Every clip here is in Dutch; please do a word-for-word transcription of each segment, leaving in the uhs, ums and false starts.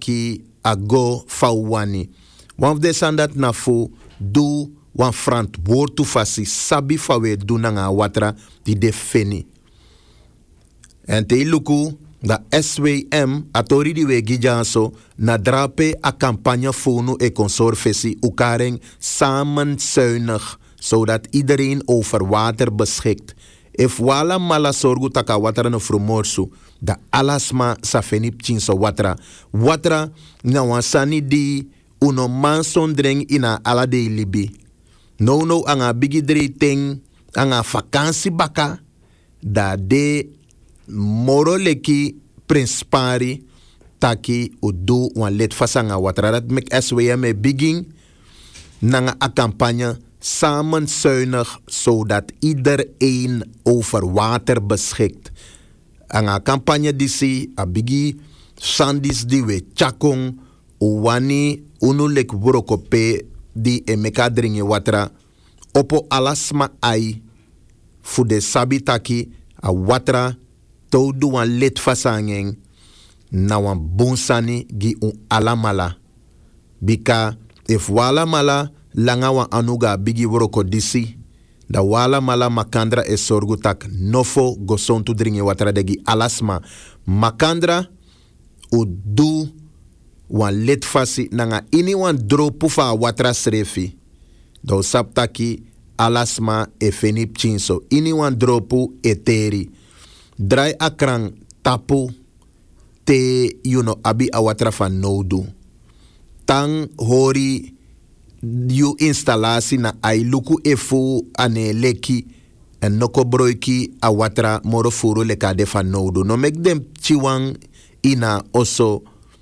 taki ago fawani. Wan de sandat na fu du wan front woord tu fasi sabi fawe du nanga watra di de feni. En te luku da S W M atori di we gijanso na drape a campagne fonu e consor fesi ukaren samen zuinig, zodat iedereen over water beschikt. If wala mala sorgu taka watra no frumorsu, da alasma sa fenip chinso watra. Watra na wansani di uno manson dreng ina ala de libi. No no anga bigi ting anga vakantie baka da de moro leki prinspari taki udu wan let fasanga watra. Dat mek S W M e begin nanga a campagne samen zuinig, zodat iedereen over water beschikt. Anga campagne disi abigi sandis di we chakong uwani unulek burokope di emeka dringi watra opo alasma ai fu de sabitaki a watra toudu wan let fasangeng na wan bonsani gi un alamala bika if wala mala langa wan anuga bigi woroko disi da wala mala makandra e sorgu tak nofo gosontu dringi watra degi alasma makandra u du wan let fasi nanga ini wan dropu fa watra srefi do saptaki alasma e fenip chinso ini wan dropu eteri drai akrang tapu te you know abi a watra van nodu tang hori you installasi na ai luku efu ane leki en noko broiki a watra moro furu leka de van nodu no mek dem chiwang ina oso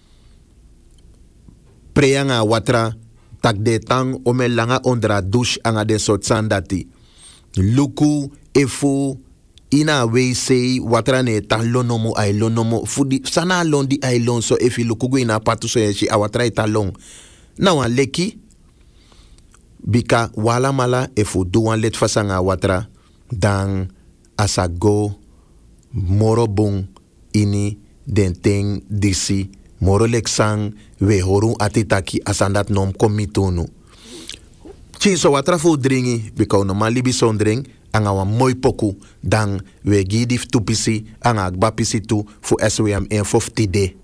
preyanga watra tak de tang ome langa ondra douche anga de sot sandati luku efu ina we say watra ne ta lonomo ai lonomo fudi sana londi ai lon so efi luku go ina patu so yeshi a watra ita long na wan leki bika wala mala efu duwan let fasanga watra dan asago moro bung ini den ting disi moro leksang we horu atitaki asandat nom komitunu. Chinso watra fu dringi bika no malibi son drink anga wan moi poku dan we gidif tupisi anga agbapisi tu fu S W M en fofti de.